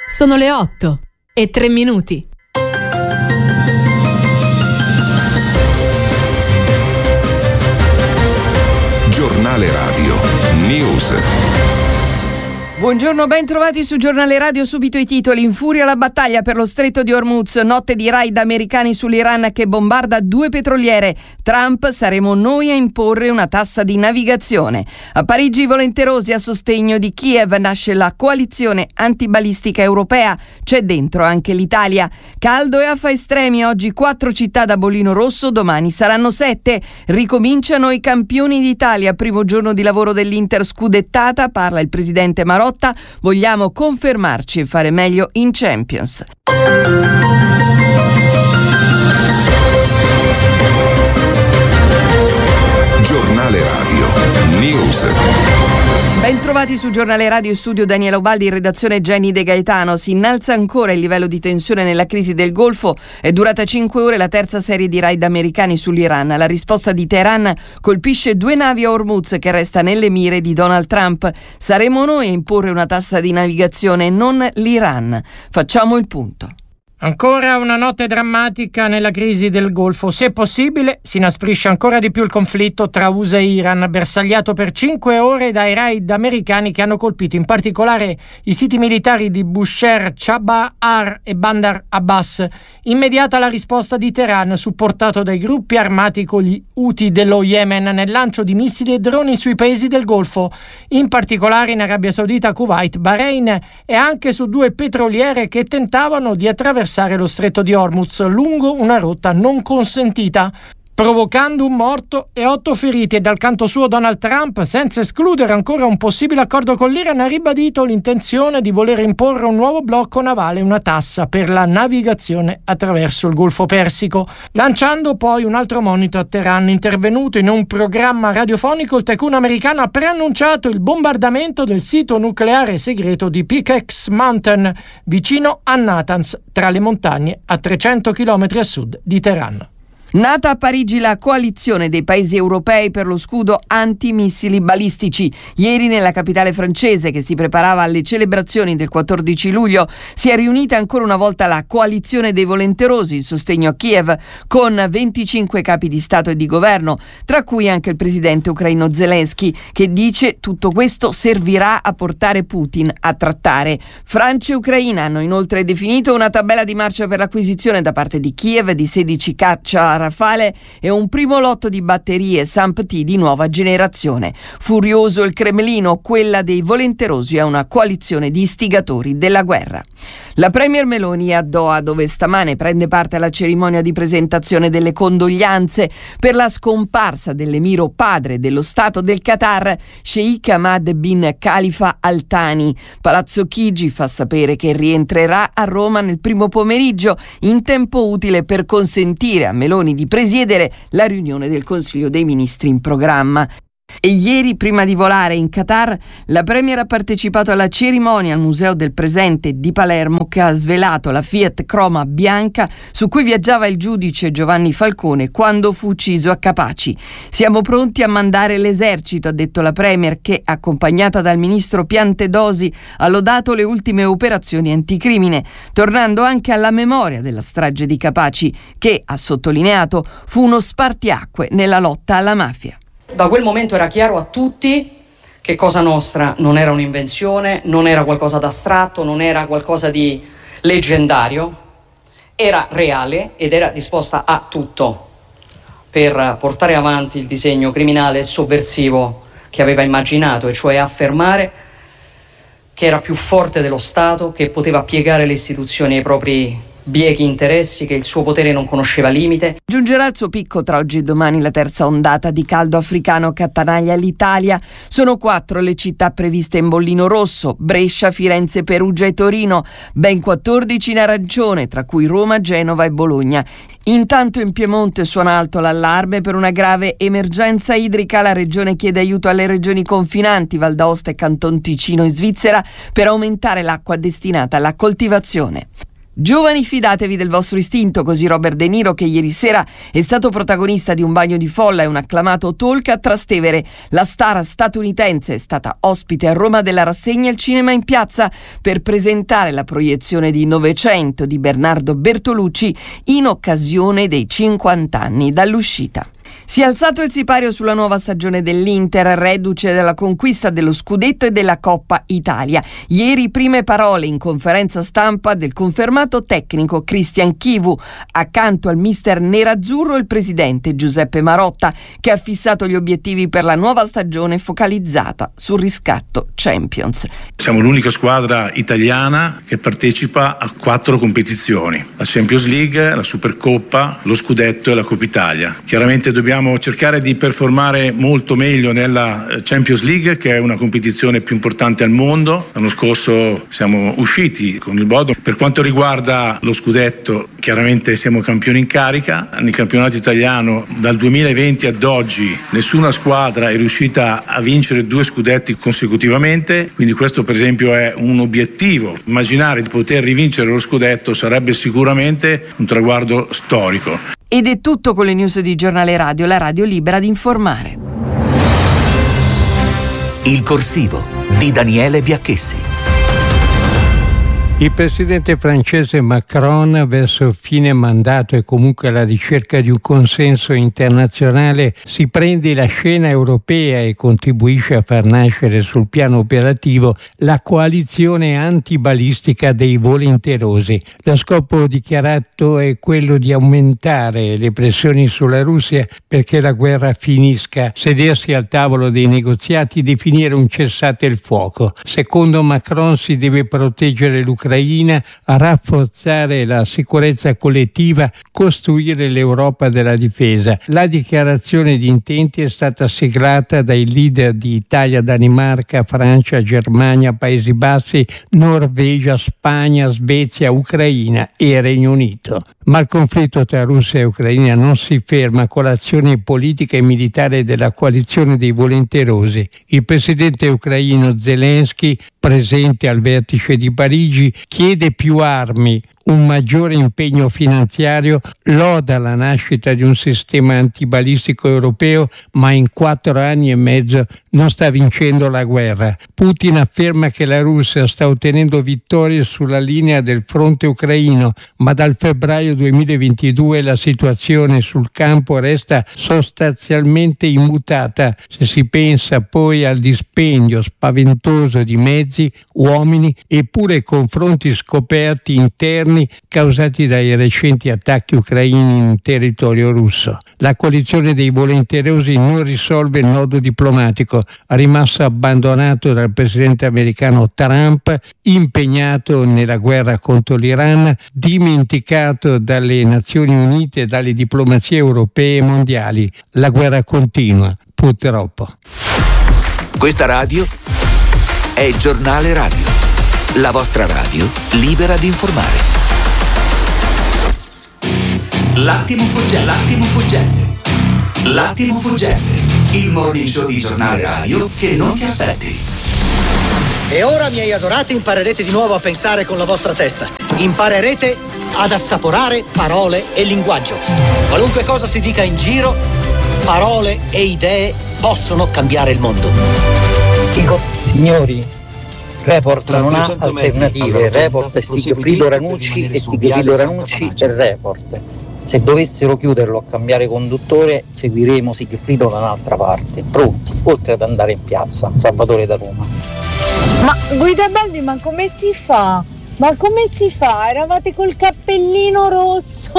Sono le 8:03. Giornale Radio News. Buongiorno, ben trovati su Giornale Radio. Subito i titoli. In furia la battaglia per lo stretto di Hormuz, notte di raid americani sull'Iran che bombarda 2 petroliere. Trump, saremo noi a imporre una tassa di navigazione. A Parigi volenterosi a sostegno di Kiev, nasce la coalizione antibalistica europea, c'è dentro anche l'Italia. Caldo e affa estremi, oggi 4 città da bollino rosso, domani saranno 7. Ricominciano i campioni d'Italia, primo giorno di lavoro dell'Inter scudettata, parla il presidente Marotta. Vogliamo confermarci e fare meglio in Champions. Giornale Radio News. Ben trovati su Giornale Radio, in studio Daniela Ubaldi, in redazione Jenny De Gaetano. Si innalza ancora il livello di tensione nella crisi del Golfo. È durata 5 ore la terza serie di raid americani sull'Iran. La risposta di Teheran colpisce 2 navi a Hormuz che resta nelle mire di Donald Trump. Saremo noi a imporre una tassa di navigazione, non l'Iran. Facciamo il punto. Ancora una notte drammatica nella crisi del Golfo. Se possibile, si inasprisce ancora di più il conflitto tra USA e Iran, bersagliato per 5 ore dai raid americani che hanno colpito in particolare i siti militari di Bushehr, Chabahar e Bandar Abbas. Immediata la risposta di Teheran, supportato dai gruppi armati con gli Houthi dello Yemen, nel lancio di missili e droni sui paesi del Golfo, in particolare in Arabia Saudita, Kuwait, Bahrain e anche su 2 petroliere che tentavano di attraversare lo stretto di Hormuz lungo una rotta non consentita, provocando un morto e 8 feriti. E dal canto suo Donald Trump, senza escludere ancora un possibile accordo con l'Iran, ha ribadito l'intenzione di voler imporre un nuovo blocco navale, una tassa per la navigazione attraverso il Golfo Persico, lanciando poi un altro monito a Teheran. Intervenuto in un programma radiofonico, il tycoon americano ha preannunciato il bombardamento del sito nucleare segreto di Pickex Mountain, vicino a Natanz, tra le montagne a 300 km a sud di Teheran. Nata a Parigi la coalizione dei paesi europei per lo scudo antimissili balistici. Ieri nella capitale francese, che si preparava alle celebrazioni del 14 luglio, si è riunita ancora una volta la coalizione dei volenterosi in sostegno a Kiev, con 25 capi di Stato e di governo, tra cui anche il presidente ucraino Zelensky, che dice tutto questo servirà a portare Putin a trattare. Francia e Ucraina hanno inoltre definito una tabella di marcia per l'acquisizione da parte di Kiev di 16 caccia Rafale e un primo lotto di batterie SAMP-T di nuova generazione. Furioso il Cremlino, quella dei volenterosi è una coalizione di istigatori della guerra. La premier Meloni è a Doha, dove stamane prende parte alla cerimonia di presentazione delle condoglianze per la scomparsa dell'emiro padre dello Stato del Qatar, Sheikh Hamad bin Khalifa Al Thani. Palazzo Chigi fa sapere che rientrerà a Roma nel primo pomeriggio, in tempo utile per consentire a Meloni di presiedere la riunione del Consiglio dei Ministri in programma. E ieri, prima di volare in Qatar, la premier ha partecipato alla cerimonia al Museo del Presente di Palermo, che ha svelato la Fiat Croma bianca su cui viaggiava il giudice Giovanni Falcone quando fu ucciso a Capaci. Siamo pronti a mandare l'esercito, ha detto la premier, che, accompagnata dal ministro Piantedosi, ha lodato le ultime operazioni anticrimine, tornando anche alla memoria della strage di Capaci, che, ha sottolineato, fu uno spartiacque nella lotta alla mafia. Da quel momento era chiaro a tutti che Cosa Nostra non era un'invenzione, non era qualcosa d'astratto, non era qualcosa di leggendario, era reale ed era disposta a tutto per portare avanti il disegno criminale e sovversivo che aveva immaginato, e cioè affermare che era più forte dello Stato, che poteva piegare le istituzioni ai propri biechi interessi, che il suo potere non conosceva limite. Giungerà al suo picco tra oggi e domani la terza ondata di caldo africano che attanaglia l'Italia. Sono 4 le città previste in bollino rosso: Brescia, Firenze, Perugia e Torino, ben 14 in arancione, tra cui Roma, Genova e Bologna. Intanto in Piemonte suona alto l'allarme per una grave emergenza idrica. La regione chiede aiuto alle regioni confinanti, Val d'Aosta e Canton Ticino in Svizzera, per aumentare l'acqua destinata alla coltivazione. Giovani, fidatevi del vostro istinto, così Robert De Niro, che ieri sera è stato protagonista di Un bagno di folla e un acclamato talk a Trastevere. La star statunitense è stata ospite a Roma della rassegna Il Cinema in Piazza per presentare la proiezione di 900 di Bernardo Bertolucci in occasione dei 50 anni dall'uscita. Si è alzato il sipario sulla nuova stagione dell'Inter, reduce dalla conquista dello scudetto e della Coppa Italia. Ieri prime parole in conferenza stampa del confermato tecnico Christian Chivu, accanto al mister nerazzurro il presidente Giuseppe Marotta, che ha fissato gli obiettivi per la nuova stagione focalizzata sul riscatto Champions. Siamo l'unica squadra italiana che partecipa a 4 competizioni: la Champions League, la Supercoppa, lo scudetto e la Coppa Italia. Chiaramente dobbiamo cercare di performare molto meglio nella Champions League, che è una competizione più importante al mondo. L'anno scorso siamo usciti con il Bodo. Per quanto riguarda lo scudetto, chiaramente siamo campioni in carica. Nel campionato italiano dal 2020 ad oggi nessuna squadra è riuscita a vincere 2 scudetti consecutivamente, quindi questo per esempio è un obiettivo. Immaginare di poter rivincere lo scudetto sarebbe sicuramente un traguardo storico. Ed è tutto con le news di Giornale Radio, la radio libera di informare. Il corsivo di Daniele Biacchessi. Il presidente francese Macron, verso fine mandato e comunque alla ricerca di un consenso internazionale, si prende la scena europea e contribuisce a far nascere sul piano operativo la coalizione antibalistica dei volenterosi. Lo scopo dichiarato è quello di aumentare le pressioni sulla Russia perché la guerra finisca, sedersi al tavolo dei negoziati, definire un cessate il fuoco. Secondo Macron si deve proteggere l'Ucraina, rafforzare la sicurezza collettiva, costruire l'Europa della difesa. La dichiarazione di intenti è stata siglata dai leader di Italia, Danimarca, Francia, Germania, Paesi Bassi, Norvegia, Spagna, Svezia, Ucraina e Regno Unito. Ma il conflitto tra Russia e Ucraina non si ferma con l'azione politica e militare della coalizione dei volenterosi. Il presidente ucraino Zelensky, presente al vertice di Parigi, chiede più armi, un maggiore impegno finanziario, loda la nascita di un sistema antibalistico europeo, ma in 4 anni e mezzo non sta vincendo la guerra. Putin afferma che la Russia sta ottenendo vittorie sulla linea del fronte ucraino, ma dal febbraio 2022 la situazione sul campo resta sostanzialmente immutata, se si pensa poi al dispendio spaventoso di mezzi, uomini e pure confronti scoperti interni causati dai recenti attacchi ucraini in territorio russo. La coalizione dei volenterosi non risolve il nodo diplomatico, rimasto abbandonato dal presidente americano Trump, impegnato nella guerra contro l'Iran, dimenticato dalle Nazioni Unite e dalle diplomazie europee e mondiali. La guerra continua, purtroppo. Questa radio è Giornale Radio, la vostra radio libera di informare. L'attimo fuggente, il morning show di Giornale Radio che non ti aspetti. E ora, miei adorati, imparerete di nuovo a pensare con la vostra testa. Imparerete ad assaporare parole e linguaggio. Qualunque cosa si dica in giro, parole e idee possono cambiare il mondo. Dico, signori, Report non ha alternative. Report è Sigfrido Ranucci e Sigfrido Ranucci è Report. Se dovessero chiuderlo a cambiare conduttore, seguiremo Sigfrido da un'altra parte, pronti, oltre ad andare in piazza. Salvatore da Roma. Ma Guidabaldi, ma come si fa? Ma come si fa? Eravate col cappellino rosso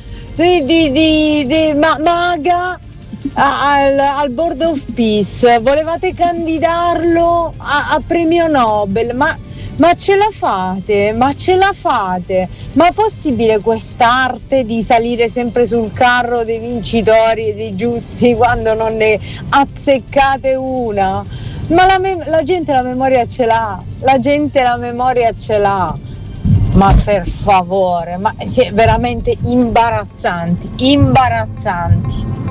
maga al Board of Peace, volevate candidarlo a premio Nobel, ma ce la fate? Ma ce la fate? Ma è possibile quest'arte di salire sempre sul carro dei vincitori e dei giusti quando non ne azzeccate una? Ma la gente la memoria ce l'ha, ma per favore, ma veramente imbarazzanti.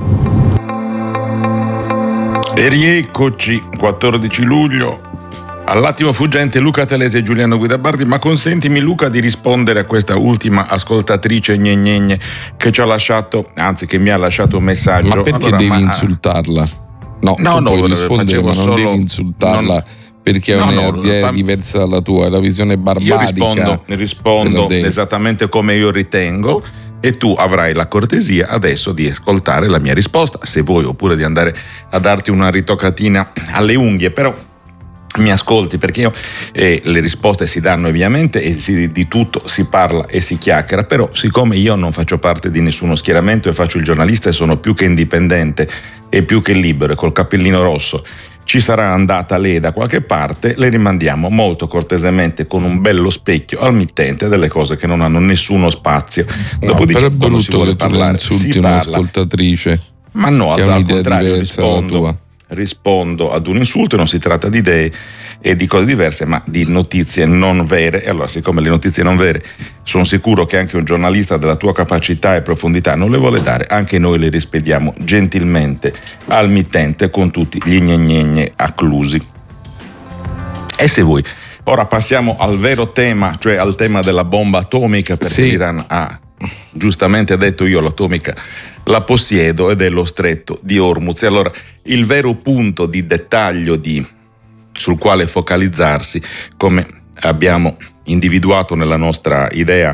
E rieccoci, 14 luglio, All'attimo fuggente Luca Telese e Giuliano Guidabardi, ma consentimi Luca di rispondere a questa ultima ascoltatrice gnegnegne che ci ha lasciato, anzi che mi ha lasciato un messaggio. Ma perché devi insultarla? No, puoi rispondere, ma non devi insultarla. Perché è un'idea diversa dalla tua, è la visione barbarica. Io rispondo esattamente come io ritengo, e tu avrai la cortesia adesso di ascoltare la mia risposta, se vuoi, oppure di andare a darti una ritoccatina alle unghie, però mi ascolti, perché io le risposte si danno ovviamente e di tutto si parla e si chiacchiera, però siccome io non faccio parte di nessuno schieramento e faccio il giornalista e sono più che indipendente e più che libero e col cappellino rosso, ci sarà andata lei da qualche parte, le rimandiamo molto cortesemente con un bello specchio al mittente delle cose che non hanno nessuno spazio. Dopodiché, però è brutto che tu insulti un'ascoltatrice, ma no, al contrario, tua. Rispondo ad un insulto, non si tratta di idee e di cose diverse, ma di notizie non vere. E allora, siccome le notizie non vere sono sicuro che anche un giornalista della tua capacità e profondità non le vuole dare, anche noi le rispediamo gentilmente al mittente con tutti gli gnegnegne acclusi. E se vuoi, ora passiamo al vero tema, cioè al tema della bomba atomica, perché l'Iran ha giustamente detto: io l'atomica la possiedo ed è lo stretto di Hormuz. E allora il vero punto di dettaglio sul quale focalizzarsi, come abbiamo individuato nella nostra idea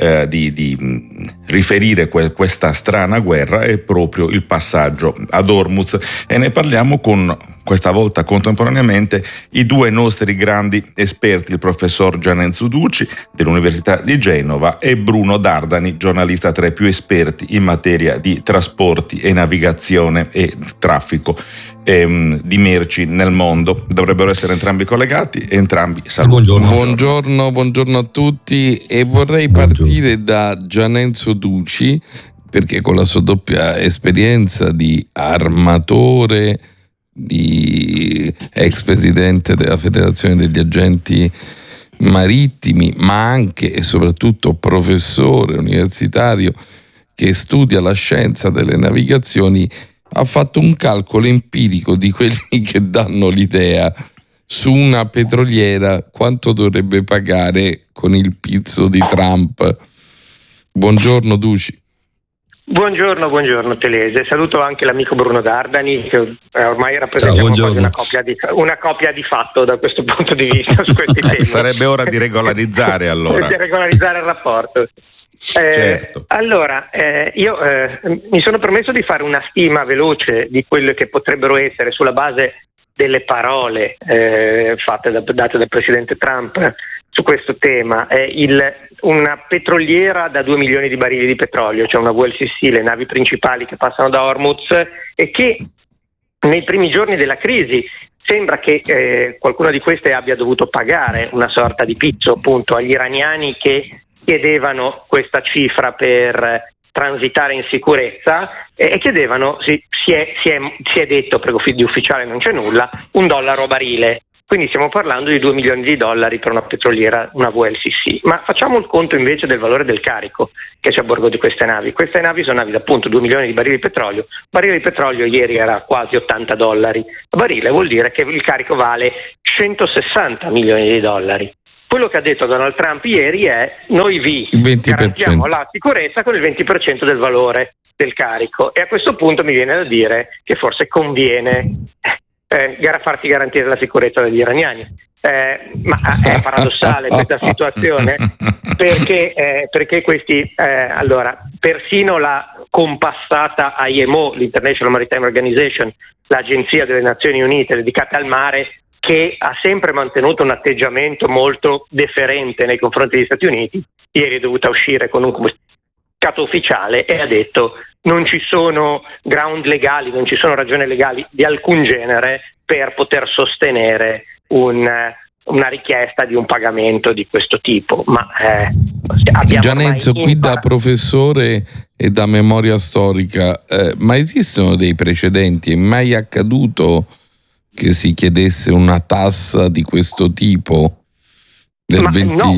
di riferire questa strana guerra, è proprio il passaggio ad Hormuz, e ne parliamo con, questa volta contemporaneamente, i due nostri grandi esperti, il professor Gianenzo Ducci dell'Università di Genova e Bruno Dardani, giornalista tra i più esperti in materia di trasporti e navigazione e traffico di merci nel mondo. Dovrebbero essere entrambi collegati e entrambi saluti. Buongiorno a tutti, e vorrei partire da Gianenzo Ducci, perché con la sua doppia esperienza di armatore, di ex presidente della Federazione degli Agenti Marittimi, ma anche e soprattutto professore universitario che studia la scienza delle navigazioni, ha fatto un calcolo empirico di quelli che danno l'idea su una petroliera quanto dovrebbe pagare con il pizzo di Trump. Buongiorno Duci. Buongiorno Telese, saluto anche l'amico Bruno Dardani, che ormai rappresentiamo quasi una coppia di fatto da questo punto di vista su questi temi. Sarebbe ora di regolarizzare allora. Di regolarizzare il rapporto. Certo. Allora, io mi sono permesso di fare una stima veloce di quelle che potrebbero essere, sulla base delle parole date dal presidente Trump su questo tema, una petroliera da 2 milioni di barili di petrolio, cioè una VLCC, le navi principali che passano da Hormuz, e che nei primi giorni della crisi sembra che qualcuna di queste abbia dovuto pagare una sorta di pizzo appunto agli iraniani che chiedevano questa cifra per transitare in sicurezza, e chiedevano, si è detto, perché di ufficiale non c'è nulla, $1 a barile. Quindi stiamo parlando di $2 milioni per una petroliera, una VLCC. Ma facciamo il conto invece del valore del carico che c'è a bordo di queste navi. Queste navi sono navi da appunto 2 milioni di barili di petrolio. Il barile di petrolio ieri era quasi $80 a barile, vuol dire che il carico vale $160 milioni. Quello che ha detto Donald Trump ieri è: noi vi garantiamo la sicurezza con il 20% del valore del carico. E a questo punto mi viene da dire che forse conviene farsi garantire la sicurezza degli iraniani. Ma è paradossale questa situazione, perché questi allora, persino la compassata IMO, l'International Maritime Organization, l'agenzia delle Nazioni Unite dedicata al mare, che ha sempre mantenuto un atteggiamento molto deferente nei confronti degli Stati Uniti, ieri è dovuta uscire con un comunicato ufficiale e ha detto: non ci sono ground legali, non ci sono ragioni legali di alcun genere per poter sostenere una richiesta di un pagamento di questo tipo. Ma Gianenzo, qui da professore e da memoria storica, ma esistono dei precedenti? È mai accaduto che si chiedesse una tassa di questo tipo del 20%? No,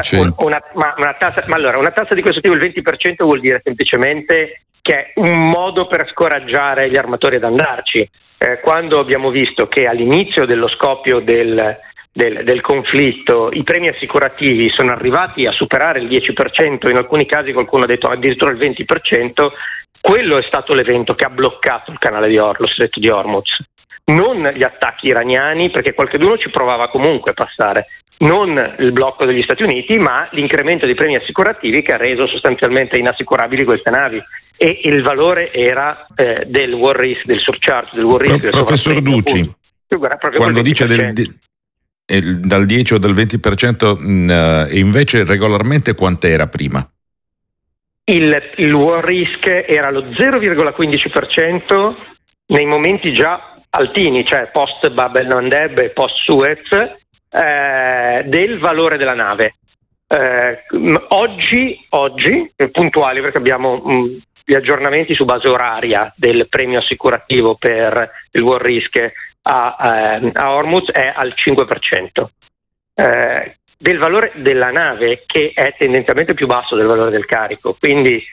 una tassa di questo tipo, il 20%, vuol dire semplicemente che è un modo per scoraggiare gli armatori ad andarci. Quando abbiamo visto che all'inizio dello scoppio del del conflitto, i premi assicurativi sono arrivati a superare il 10%, in alcuni casi qualcuno ha detto addirittura il 20%, quello è stato l'evento che ha bloccato il canale di lo stretto di Hormuz. Non gli attacchi iraniani, perché qualcuno ci provava comunque a passare, non il blocco degli Stati Uniti, ma l'incremento dei premi assicurativi che ha reso sostanzialmente inassicurabili queste navi. E il valore era del war risk, del surcharge, del war risk. Professor Ducci, quando dice dal 10 o del 20%, e invece regolarmente quant'era prima? Il war risk era lo 0,15% nei momenti già altini, cioè post Bab el-Mandeb e post Suez, del valore della nave. Oggi puntuali, perché abbiamo gli aggiornamenti su base oraria del premio assicurativo per il war risk a Hormuz è al 5%, del valore della nave, che è tendenzialmente più basso del valore del carico, quindi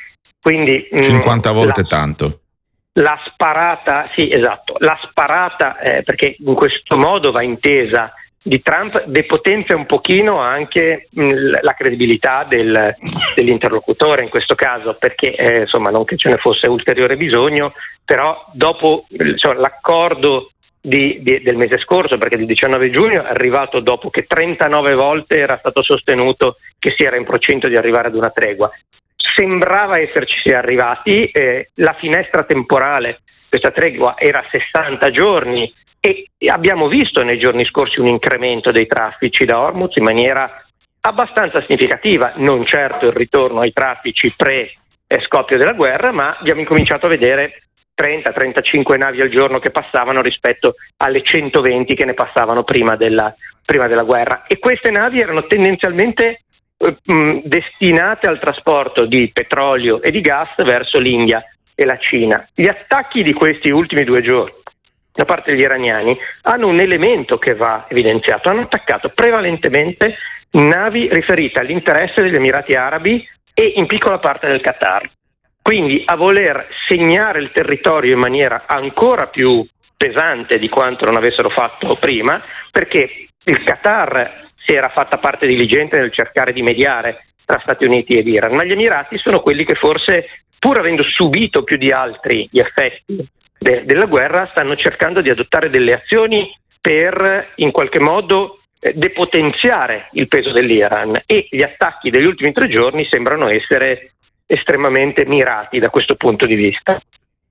50 volte tanto. La sparata, sì, esatto, la sparata, perché in questo modo va intesa, di Trump depotenzia un pochino anche la credibilità dell'interlocutore in questo caso, perché insomma, non che ce ne fosse ulteriore bisogno, però dopo l'accordo del mese scorso, perché il 19 giugno è arrivato dopo che 39 volte era stato sostenuto che si era in procinto di arrivare ad una tregua. Sembrava esserci arrivati, la finestra temporale, questa tregua era 60 giorni, e abbiamo visto nei giorni scorsi un incremento dei traffici da Hormuz in maniera abbastanza significativa, non certo il ritorno ai traffici pre-scoppio della guerra, ma abbiamo incominciato a vedere 30-35 navi al giorno che passavano rispetto alle 120 che ne passavano prima della guerra, e queste navi erano tendenzialmente destinate al trasporto di petrolio e di gas verso l'India e la Cina. Gli attacchi di questi ultimi 2 giorni da parte degli iraniani hanno un elemento che va evidenziato: hanno attaccato prevalentemente navi riferite all'interesse degli Emirati Arabi e in piccola parte del Qatar. Quindi a voler segnare il territorio in maniera ancora più pesante di quanto non avessero fatto prima, perché il Qatar si era fatta parte diligente nel cercare di mediare tra Stati Uniti ed Iran, ma gli Emirati sono quelli che forse, pur avendo subito più di altri gli effetti della guerra, stanno cercando di adottare delle azioni per in qualche modo depotenziare il peso dell'Iran, e gli attacchi degli ultimi 3 giorni sembrano essere estremamente mirati da questo punto di vista.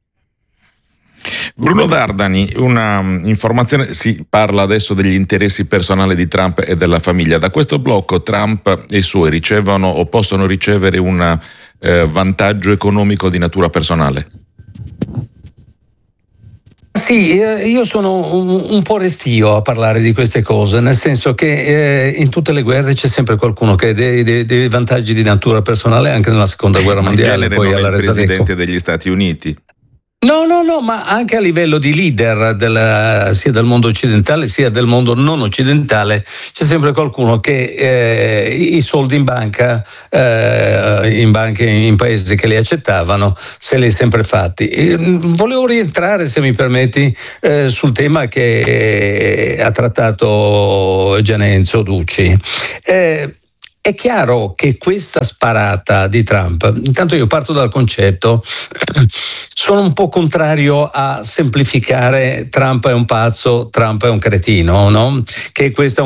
Bruno Dardani, una informazione: si parla adesso degli interessi personali di Trump e della famiglia. Da questo blocco Trump e i suoi ricevono o possono ricevere un vantaggio economico di natura personale? Sì, io sono un po' restio a parlare di queste cose, nel senso che in tutte le guerre c'è sempre qualcuno che ha dei vantaggi di natura personale, anche nella seconda guerra mondiale. Poi alla il presidente degli Stati Uniti. No, ma anche a livello di leader sia del mondo occidentale sia del mondo non occidentale c'è sempre qualcuno che i soldi in banca, in paesi che li accettavano, se li è sempre fatti. Volevo rientrare, se mi permetti, sul tema che ha trattato Gianenzo Ducci. È chiaro che questa sparata di Trump, intanto io parto dal concetto, sono un po' contrario a semplificare Trump è un pazzo, Trump è un cretino, no? Che questa